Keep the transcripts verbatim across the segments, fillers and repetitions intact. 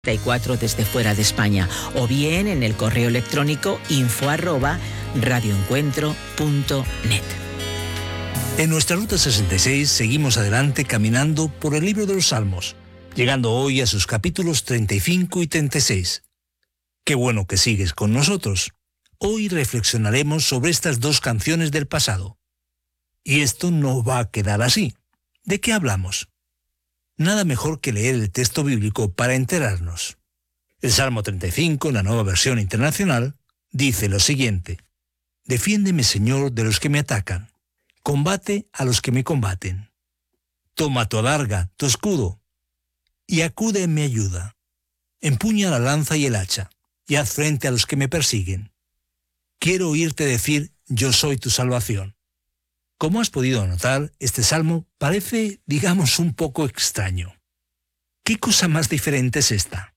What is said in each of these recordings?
cuatro desde fuera de España, o bien en el correo electrónico info arroba radioencuentro punto net. En nuestra Ruta sesenta y seis seguimos adelante caminando por el libro de los Salmos, llegando hoy a sus capítulos treinta y cinco y treinta y seis. Qué bueno que sigues con nosotros. Hoy reflexionaremos sobre estas dos canciones del pasado. Y esto no va a quedar así. ¿De qué hablamos? Nada mejor que leer el texto bíblico para enterarnos. El Salmo treinta y cinco, en la Nueva Versión Internacional, dice lo siguiente: Defiéndeme, Señor, de los que me atacan. Combate a los que me combaten. Toma tu adarga, tu escudo, y acude en mi ayuda. Empuña la lanza y el hacha, y haz frente a los que me persiguen. Quiero oírte decir, yo soy tu salvación. Como has podido notar, este salmo parece, digamos, un poco extraño. ¿Qué cosa más diferente es esta?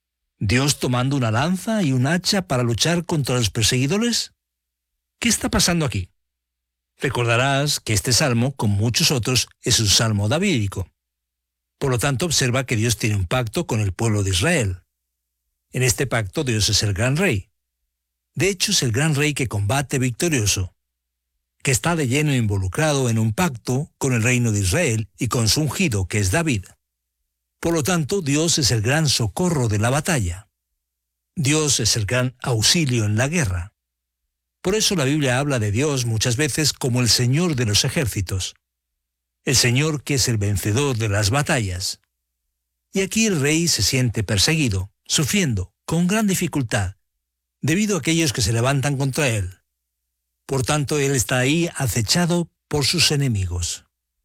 ¿Dios tomando una lanza y un hacha para luchar contra los perseguidores? ¿Qué está pasando aquí? Recordarás que este salmo, como muchos otros, es un salmo davídico. Por lo tanto, observa que Dios tiene un pacto con el pueblo de Israel. En este pacto, Dios es el gran rey. De hecho, es el gran rey que combate victorioso, que está de lleno involucrado en un pacto con el reino de Israel y con su ungido, que es David. Por lo tanto, Dios es el gran socorro de la batalla. Dios es el gran auxilio en la guerra. Por eso la Biblia habla de Dios muchas veces como el Señor de los ejércitos, el Señor que es el vencedor de las batallas. Y aquí el rey se siente perseguido, sufriendo, con gran dificultad, debido a aquellos que se levantan contra él. Por tanto, él está ahí acechado por sus enemigos.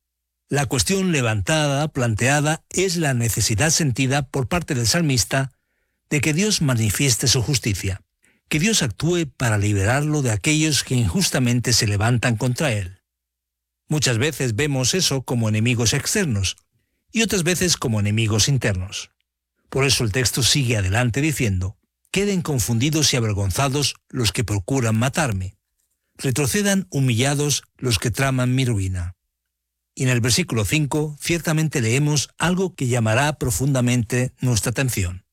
La cuestión levantada, planteada, es la necesidad sentida por parte del salmista de que Dios manifieste su justicia, que Dios actúe para liberarlo de aquellos que injustamente se levantan contra él. Muchas veces vemos eso como enemigos externos y otras veces como enemigos internos. Por eso el texto sigue adelante diciendo: queden confundidos y avergonzados los que procuran matarme. Retrocedan humillados los que traman mi ruina. Y en el versículo cinco ciertamente leemos algo que llamará profundamente nuestra atención.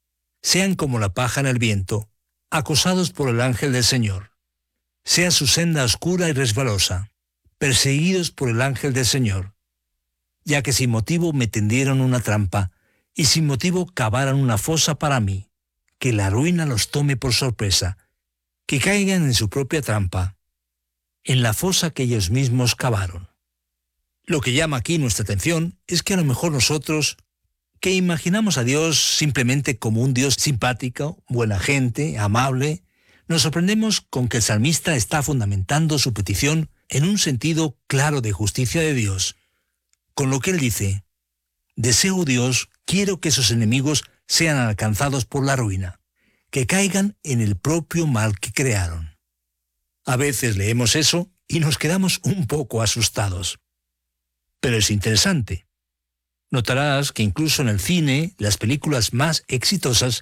Sean como la paja en el viento, acosados por el ángel del Señor. Sea su senda oscura y resbalosa, perseguidos por el ángel del Señor. Ya que sin motivo me tendieron una trampa, y sin motivo cavaron una fosa para mí. Que la ruina los tome por sorpresa, que caigan en su propia trampa, en la fosa que ellos mismos cavaron. Lo que llama aquí nuestra atención es que a lo mejor nosotros, que imaginamos a Dios simplemente como un Dios simpático, buena gente, amable, nos sorprendemos con que el salmista está fundamentando su petición en un sentido claro de justicia de Dios, con lo que él dice: deseo, Dios, quiero que sus enemigos sean alcanzados por la ruina, que caigan en el propio mal que crearon. A veces leemos eso y nos quedamos un poco asustados. Pero es interesante. Notarás que incluso en el cine, las películas más exitosas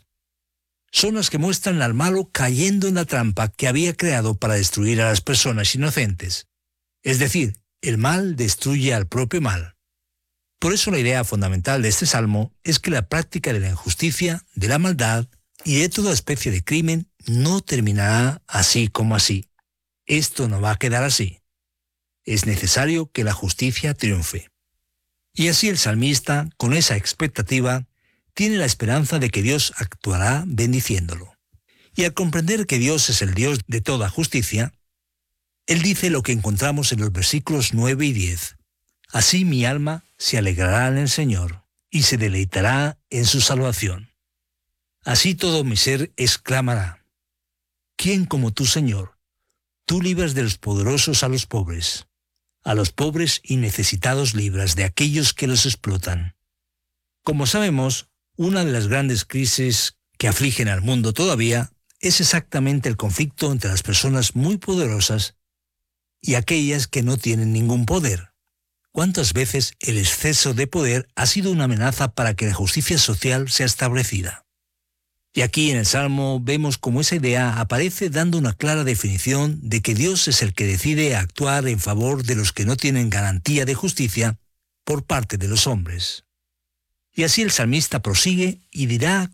son las que muestran al malo cayendo en la trampa que había creado para destruir a las personas inocentes. Es decir, el mal destruye al propio mal. Por eso la idea fundamental de este salmo es que la práctica de la injusticia, de la maldad y de toda especie de crimen no terminará así como así. Esto no va a quedar así. Es necesario que la justicia triunfe. Y así el salmista, con esa expectativa, tiene la esperanza de que Dios actuará bendiciéndolo. Y al comprender que Dios es el Dios de toda justicia, él dice lo que encontramos en los versículos nueve y diez. Así mi alma se alegrará en el Señor y se deleitará en su salvación. Así todo mi ser exclamará: ¿quién como tú, Señor? Tú libras de los poderosos a los pobres. A los pobres y necesitados libras de aquellos que los explotan. Como sabemos, una de las grandes crisis que afligen al mundo todavía es exactamente el conflicto entre las personas muy poderosas y aquellas que no tienen ningún poder. ¿Cuántas veces el exceso de poder ha sido una amenaza para que la justicia social sea establecida? Y aquí en el Salmo vemos cómo esa idea aparece dando una clara definición de que Dios es el que decide actuar en favor de los que no tienen garantía de justicia por parte de los hombres. Y así el salmista prosigue y dirá